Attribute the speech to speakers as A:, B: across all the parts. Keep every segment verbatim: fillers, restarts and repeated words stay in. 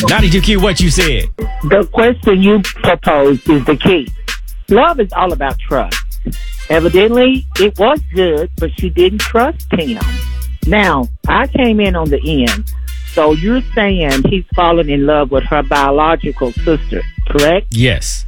A: ninety-two Q, what you said?
B: The question you proposed is the key. Love is all about trust. Evidently, it was good, but she didn't trust him. Now, I came in on the end. So you're saying he's fallen in love with her biological sister, correct?
A: Yes.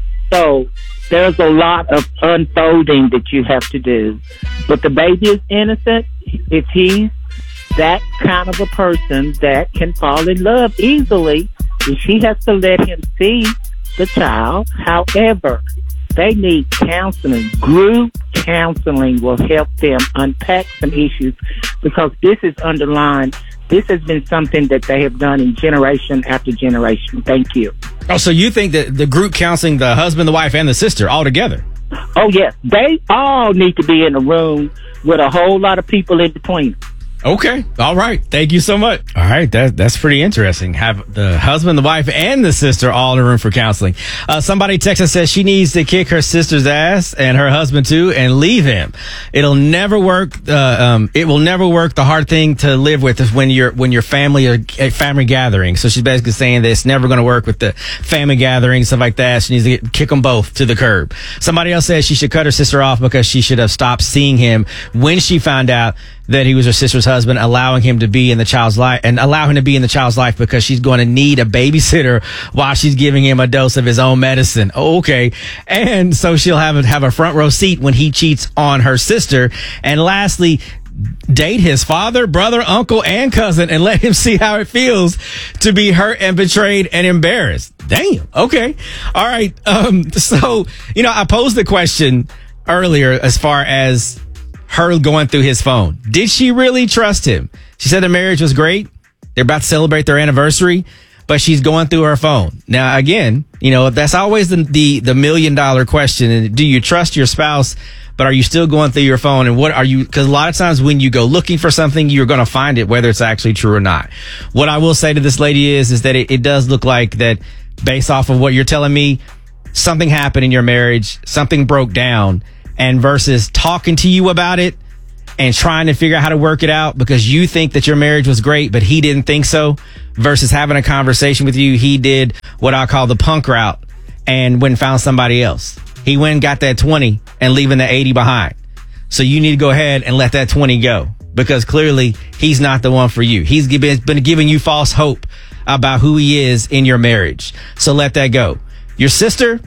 B: So there's a lot of unfolding that you have to do. But the baby is innocent. If he's that kind of a person that can fall in love easily, she has to let him see the child. However, they need counseling. Group counseling will help them unpack some issues because this is underlined. This has been something that they have done in generation after generation. Thank you.
A: Oh, so you think that the group counseling the husband, the wife, and the sister all together?
B: Oh, yes. They all need to be in a room with a whole lot of people in between.
A: Okay. All right. Thank you so much. All right. That, that's pretty interesting. Have the husband, the wife, and the sister all in a room for counseling. Uh, somebody texted says she needs to kick her sister's ass and her husband too and leave him. It'll never work. Uh, um, it will never work. The hard thing to live with is when you're, when your family are at family gathering. So she's basically saying that it's never going to work with the family gathering, stuff like that. She needs to get, kick them both to the curb. Somebody else says she should cut her sister off because she should have stopped seeing him when she found out that he was her sister's husband, allowing him to be in the child's life and allow him to be in the child's life because she's going to need a babysitter while she's giving him a dose of his own medicine. Oh, okay. And so she'll have a, have a front row seat when he cheats on her sister. And lastly, date his father, brother, uncle, and cousin and let him see how it feels to be hurt and betrayed and embarrassed. Damn. Okay. All right. Um, so, you know, I posed the question earlier as far as her going through his phone. Did she really trust him? She said the marriage was great. They're about to celebrate their anniversary, but she's going through her phone. Now, again, you know, that's always the, the, the million dollar question. Do you trust your spouse, but are you still going through your phone? And what are you, because a lot of times when you go looking for something, you're going to find it, whether it's actually true or not. What I will say to this lady is, is that it, it does look like that based off of what you're telling me, something happened in your marriage, something broke down. And versus talking to you about it and trying to figure out how to work it out because you think that your marriage was great, but he didn't think so, versus having a conversation with you, he did what I call the punk route and went and found somebody else. He went and got that twenty and leaving the eighty behind. So you need to go ahead and let that twenty go because clearly he's not the one for you. He's been giving you false hope about who he is in your marriage. So let that go. Your sister,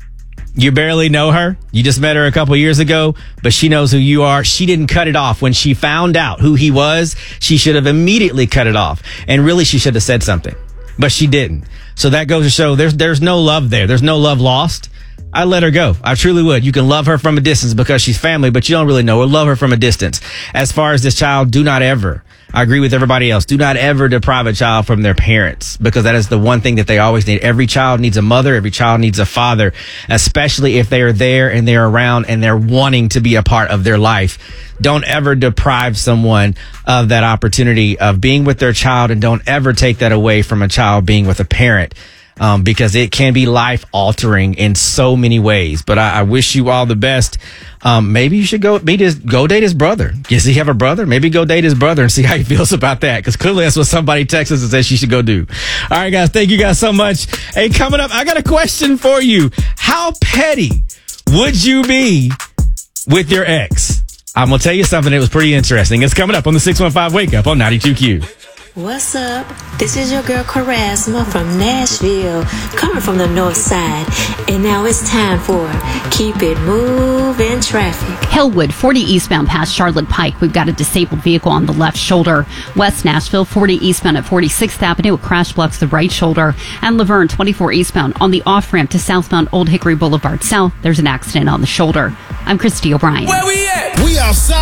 A: you barely know her. You just met her a couple years ago, but she knows who you are. She didn't cut it off. When she found out who he was, she should have immediately cut it off. And really, she should have said something, but she didn't. So that goes to show there's, there's no love there. There's no love lost. I let her go. I truly would. You can love her from a distance because she's family, but you don't really know her. Love her from a distance. As far as this child, do not ever, I agree with everybody else, do not ever deprive a child from their parents because that is the one thing that they always need. Every child needs a mother. Every child needs a father, especially if they are there and they're around and they're wanting to be a part of their life. Don't ever deprive someone of that opportunity of being with their child, and don't ever take that away from a child being with a parent. Um, because it can be life altering in so many ways. But I, I wish you all the best. Um, maybe you should go meet his, go date his brother. Does he have a brother? Maybe go date his brother and see how he feels about that. Because clearly that's what somebody texts us and says she should go do. All right, guys. Thank you guys so much. Hey, coming up, I got a question for you. How petty would you be with your ex? I'm going to tell you something that was pretty interesting. It's coming up on the six one five Wake Up on ninety-two Q.
C: What's up? This is your girl Charisma from Nashville, coming from the north side. And now it's time for Keep It Moving Traffic.
D: Hillwood, forty eastbound past Charlotte Pike. We've got a disabled vehicle on the left shoulder. West Nashville, forty eastbound at forty-sixth Avenue. A crash blocks the right shoulder. And Laverne, twenty-four eastbound on the off-ramp to southbound Old Hickory Boulevard South. There's an accident on the shoulder. I'm Christy O'Brien.
E: Where we at?
F: We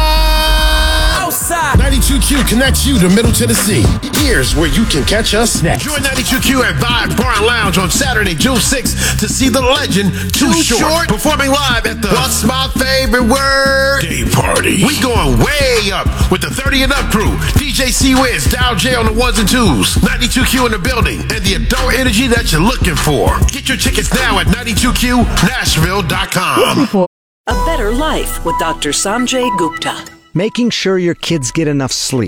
F: outside.
E: Outside.
F: ninety-two Q connects you to Middle Tennessee. Here's where you can catch us next.
G: Join ninety-two Q at Vibe Bar and Lounge on Saturday, June sixth to see the legend Too, Too Short. Short performing live at the What's My Favorite Word
F: Day Party.
G: We going way up with the thirty and up crew. D J C-Wiz, Dow J on the ones and twos. ninety-two Q in the building and the adult energy that you're looking for. Get your tickets now at ninety-two Q Nashville dot com.
H: A better life with Doctor Sanjay Gupta.
I: Making sure your kids get enough sleep.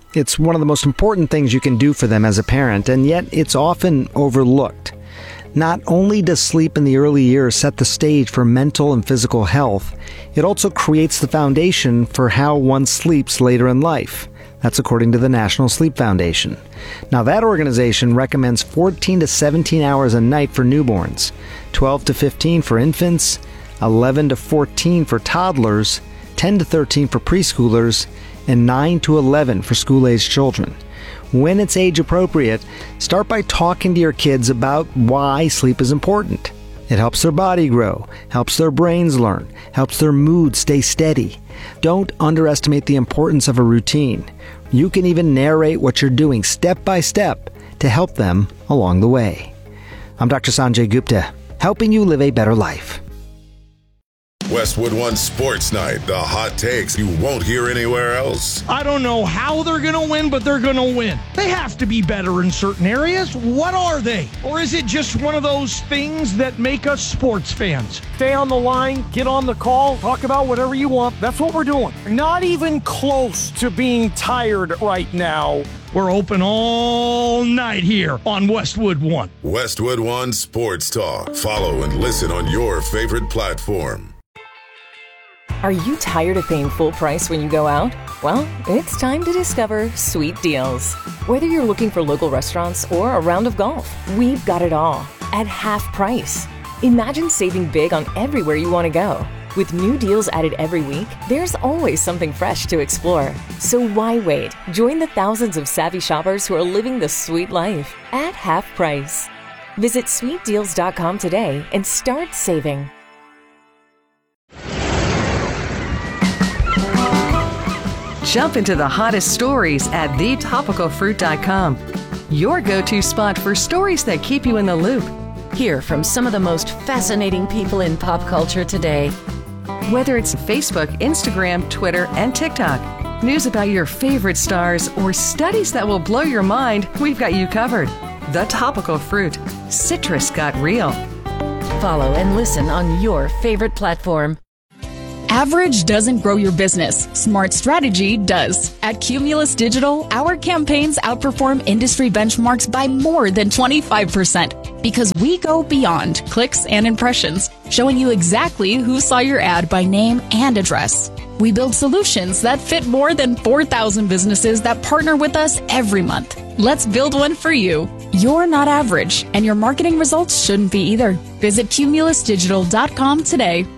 E: It's one of the most important things you can do for them as a parent, and yet it's often overlooked. Not only does sleep in the early years set the stage for mental and physical health, it also creates the foundation for how one sleeps later in life. That's according to the National Sleep Foundation. Now, that organization recommends fourteen to seventeen hours a night for newborns, twelve to fifteen for infants, eleven to fourteen for toddlers, ten to thirteen for preschoolers, and nine to eleven for school-aged children. When it's age appropriate, start by talking to your kids about why sleep is important. It helps their body grow, helps their brains learn, helps their mood stay steady. Don't underestimate the importance of a routine. You can even narrate what you're doing step by step to help them along the way. I'm Doctor Sanjay Gupta, helping you live a better life.
F: Westwood One Sports Night, the hot takes you won't hear anywhere else.
H: I don't know how they're going to win, but they're going to win. They have to be better in certain areas. What are they? Or is it just one of those things that make us sports fans? Stay on the line, get on the call, talk about whatever you want. That's what we're doing. Not even close to being tired right now. We're open all night here on Westwood One.
F: Westwood One Sports Talk. Follow and listen on your favorite platform.
I: Are you tired of paying full price when you go out? Well, it's time to discover Sweet Deals. Whether you're looking for local restaurants or a round of golf, we've got it all at half price. Imagine saving big on everywhere you want to go. With new deals added every week, there's always something fresh to explore. So why wait? Join the thousands of savvy shoppers who are living the sweet life at half price. Visit sweet deals dot com today and start saving.
J: Jump into the hottest stories at the topical fruit dot com. Your go-to spot for stories that keep you in the loop.
K: Hear from some of the most fascinating people in pop culture today.
J: Whether it's Facebook, Instagram, Twitter, and TikTok, news about your favorite stars, or studies that will blow your mind, we've got you covered. The Topical Fruit. Citrus got real.
K: Follow and listen on your favorite platform.
L: Average doesn't grow your business. Smart strategy does. At Cumulus Digital, our campaigns outperform industry benchmarks by more than twenty-five percent because we go beyond clicks and impressions, showing you exactly who saw your ad by name and address. We build solutions that fit more than four thousand businesses that partner with us every month. Let's build one for you. You're not average, and your marketing results shouldn't be either. Visit cumulus digital dot com today.